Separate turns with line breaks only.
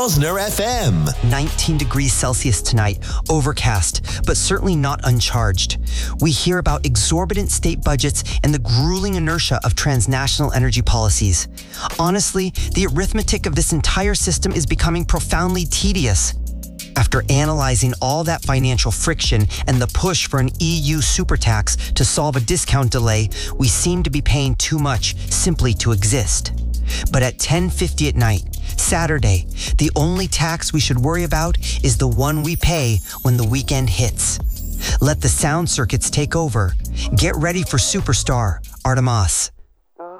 Rosner FM.
19 degrees Celsius tonight, overcast, but certainly not uncharged. We hear about exorbitant state budgets and the grueling inertia of transnational energy policies. Honestly, the arithmetic of this entire system is becoming profoundly tedious. After analyzing all that financial friction and the push for an EU super tax to solve a discount delay, we seem to be paying too much simply to exist. But at 10:50 at night, Saturday, the only tax we should worry about is the one we pay when the weekend hits. Let the sound circuits take over. Get ready for Superstar, Artemas.